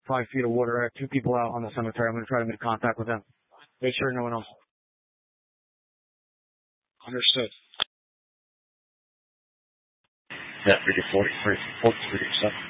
5 feet of water. I have 2 people out on the cemetery. I'm going to try to make contact with them. Make sure no one else. Understood. That figure 43, 43, 7.